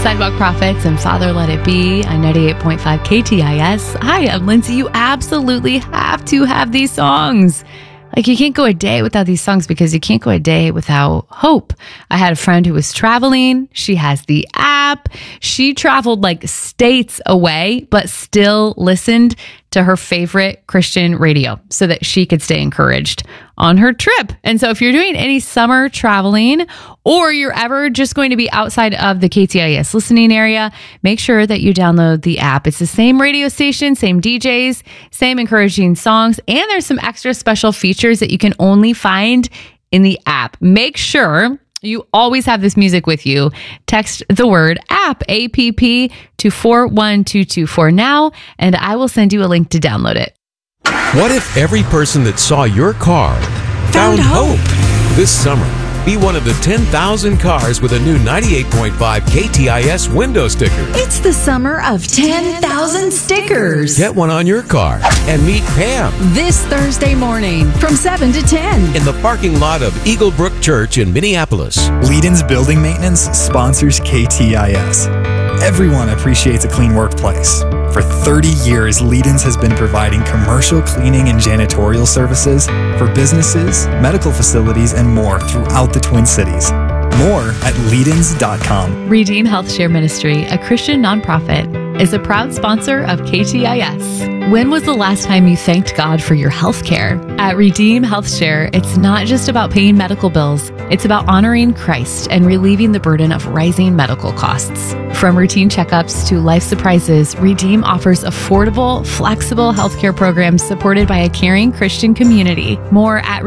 Sidewalk Prophets and Father Let It Be on 98.5 KTIS. Hi, I'm Lindsay. You absolutely have to have these songs. Like, you can't go a day without these songs because you can't go a day without hope. I had a friend who was traveling. She has the app. She traveled like states away, but still listened to her favorite Christian radio so that she could stay encouraged on her trip. And so if you're doing any summer traveling or you're ever just going to be outside of the KTIS listening area, make sure that you download the app. It's the same radio station, same DJs, same encouraging songs, and there's some extra special features that you can only find in the app. Make sure you always have this music with you. Text the word app, APP, to 41224 now, and I will send you a link to download it. What if every person that saw your car found hope? This summer, be one of the 10,000 cars with a new 98.5 KTIS window sticker. It's the summer of 10,000 stickers. Get one on your car and meet Pam This Thursday morning from 7 to 10. in the parking lot of Eagle Brook Church in Minneapolis. Leedon's Building Maintenance sponsors KTIS. Everyone appreciates a clean workplace. For 30 years, Leedon's has been providing commercial cleaning and janitorial services for businesses, medical facilities, and more throughout the Twin Cities. More at Leedons.com. Redeem Health Share Ministry, a Christian nonprofit, is a proud sponsor of KTIS. When was the last time you thanked God for your health care? At Redeem Health Share, it's not just about paying medical bills. It's about honoring Christ and relieving the burden of rising medical costs. From routine checkups to life surprises, Redeem offers affordable, flexible healthcare programs supported by a caring Christian community. More at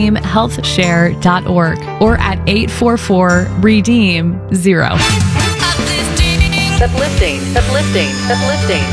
redeemhealthshare.org or at 844-REDEEM-0. Uplifting.